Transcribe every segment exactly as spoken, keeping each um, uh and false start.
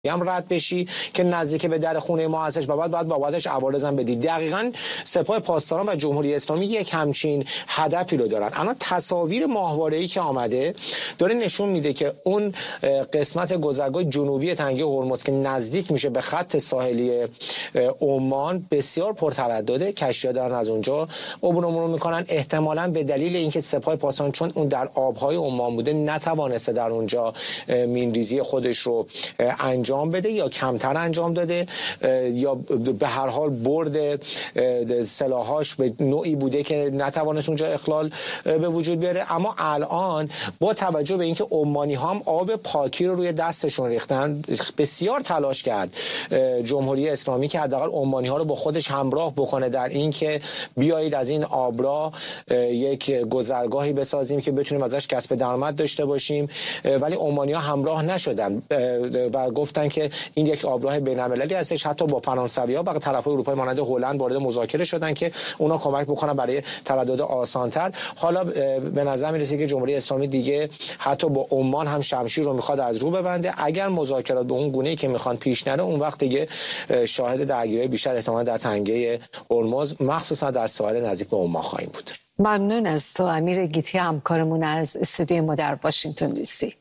هم رد بشی که نزدیک به در خونه ما هستش و بعد باید بابتش عوارض هم بدی. دقیقاً سپاه پاسداران و جمهوری اسلامی یک همچین هدفی رو دارن. الان تصاویر ماهواره‌ای که آمده داره نشون میده که اون قسمت گذرگاه جنوبی تنگه هرمز که نزدیک میشه به خط ساحلی عمان بسیار پرتردده، کشتی‌ها دارن از اونجا عبور و مرور میکنن. احتمالاً به دلیل اینکه سپاه پاسداران چون اون در آبهای عمان بوده نتوانسته در اونجا مینریزی خودش رو انجام انجام بده یا کمتر انجام داده یا به هر حال برد سلاحاش به نوعی بوده که نتوانست اونجا اخلال به وجود بیاره. اما الان با توجه به اینکه عمانی ها هم آب پاکی رو روی دستشون ریختن، بسیار تلاش کرد جمهوری اسلامی که حداقل عمانی ها رو با خودش همراه بکنه در اینکه بیایید از این آبراه یک گذرگاهی بسازیم که بتونیم ازش کسب درآمد داشته باشیم، ولی عمانی ها همراه نشدن و گفتن که این یک آبراه بین‌المللی هستش. حتی با فرانسوی‌ها و طرف‌های اروپایی مانند هلند وارد مذاکره شدن که اونا کمک بکنن برای تردد آسان‌تر. حالا به نظر میرسه که جمهوری اسلامی دیگه حتی با عمان هم شمشیر رو میخواد از رو ببنده. اگر مذاکرات به اون گونه‌ای که میخوان پیش نره، اون وقت دیگه شاهد درگیری بیشتر احتمال در تنگه هرمز مخصوصا در ساحل نزدیک به عمان خواهیم بود. ممنون از تو امیر گیتی، همکارمون از استودیوی ما در واشنگتن دی سی.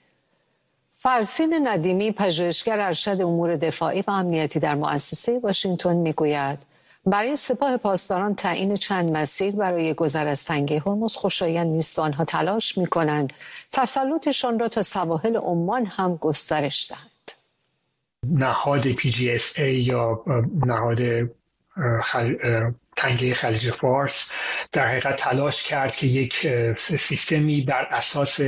فرسین ندیمی، پژوهشگر ارشد امور دفاعی و امنیتی در مؤسسه واشنگتن، میگوید برای سپاه پاسداران تعیین چند مسیر برای گذر از تنگه هرمز خوشایند نیست و آنها تلاش می‌کنند تسلطشان را تا سواحل عمان هم گسترش دهند. نهاد پی جی اس ای یا نهاد خل... تنگه خلیج فارس در حقیقت تلاش کرد که یک سیستمی بر اساس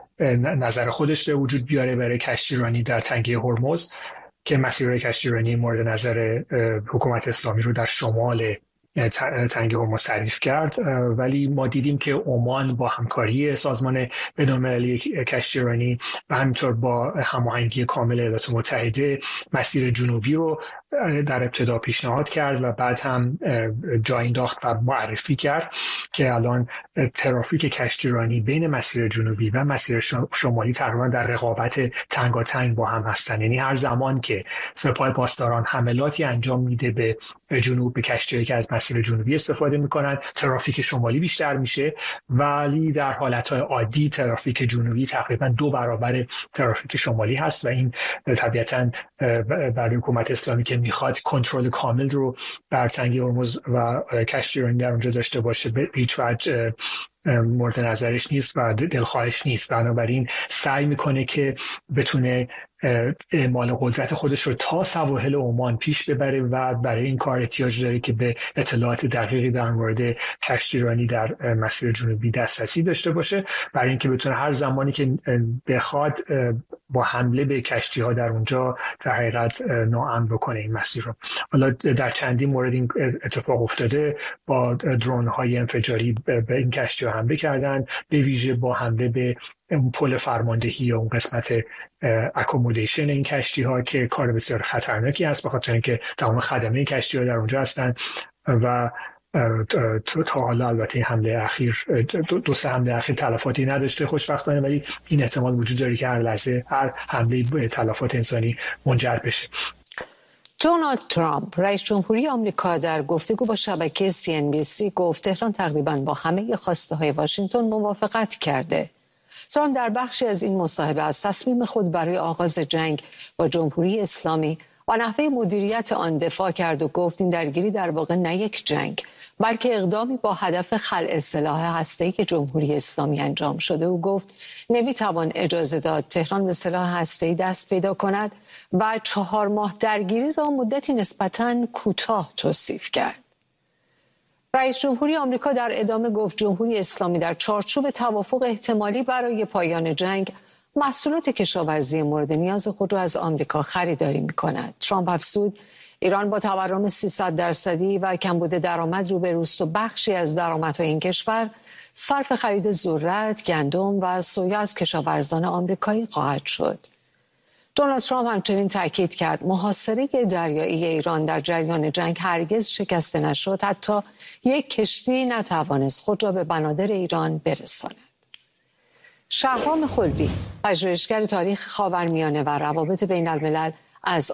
نظر خودش به وجود بیاره برای کشتیرانی در تنگه هرمز که مسیرهای کشتیرانی مورد نظر حکومت اسلامی رو در شمال تنگه هرمز تعریف کرد. ولی ما دیدیم که عمان با همکاری سازمان بین‌المللی کشتیرانی و همینطور با هماهنگی کامل ایالات متحده مسیر جنوبی رو در ابتدا پیشنهاد کرد و بعد هم جا انداخت و معرفی کرد که الان ترافیک کشتیرانی بین مسیر جنوبی و مسیر شمالی تقریبا در رقابت تنگاتنگ با هم هستند. یعنی هر زمان که سپاه پاسداران حملاتی انجام میده به جنوب، به کشتی‌هایی که از مسیر جنوبی استفاده میکنند، ترافیک شمالی بیشتر میشه، ولی در حالتهای عادی ترافیک جنوبی تقریبا دو برابر ترافیک شمالی هست و این طبیعتاً برای حکومت اسلامی که میخواد کنترل کامل رو بر تنگه هرمز و کشتیرانی در اونجا داشته باشه به هیچ وجه مورد نظرش نیست و دلخواهش نیست. بنابراین سعی میکنه که بتونه اعمال قدرت خودش رو تا سواحل عمان پیش ببره و برای این کار احتیاج داره که به اطلاعات دقیقی در مورد کشتیرانی در مسیر جنوبی دسترسی داشته باشه، برای اینکه بتونه هر زمانی که بخواد با حمله به کشتی‌ها در اونجا در حقیقت ناامن بکنه این مسیر رو. حالا در چندین مورد این اتفاق افتاده، با درون‌های انفجاری به این کشتی‌ها حمله کردن، به ویژه با حمله به اون پل فرماندهی یا اون قسمت اکومودیشن این کشتی ها که کار بسیار خطرناکی است، بخاطر اینکه تمام خدمه کشتی ها در اونجا هستن و تا حالا البته حمله اخیر دو, دو سه حمله اخیر تلفاتی نداشته خوشبختانه، ولی این احتمال وجود داره که هر لحظه هر حمله به تلفات انسانی منجر بشه. دونالد ترامپ رئیس جمهوری آمریکا در گفتگو با شبکه سی ان بی سی گفت تهران تقریباً با همه خواسته های واشنگتن موافقت کرده. ترامپ در بخشی از این مصاحبه از تصمیم خود برای آغاز جنگ با جمهوری اسلامی و نحوه مدیریت آن دفاع کرد و گفت این درگیری در واقع نه یک جنگ بلکه اقدامی با هدف خلع سلاح هسته‌ای که جمهوری اسلامی انجام شده. او گفت نمیتوان اجازه داد تهران به سلاح هسته‌ای دست پیدا کند و چهار ماه درگیری را مدتی نسبتاً کوتاه توصیف کرد. رئیس جمهوری آمریکا در ادامه گفت جمهوری اسلامی در چارچوب توافق احتمالی برای پایان جنگ محصولات کشاورزی مورد نیاز خود را از آمریکا خریداری می‌کند. ترامپ افزود ایران با تورم سیصد درصدی و کمبود درآمد روبروست و بخشی از درآمدهای این کشور صرف خرید ذرت، گندم و سویا از کشاورزان آمریکایی خواهد شد. دونالد ترامپ همچنین تاکید کرد محاصره دریایی ایران در جریان جنگ هرگز شکسته نشد، حتی یک کشتی نتوانست خود را به بنادر ایران برساند. شهرام خلدی، پژوهشگر تاریخ خاورمیانه و روابط بین الملل از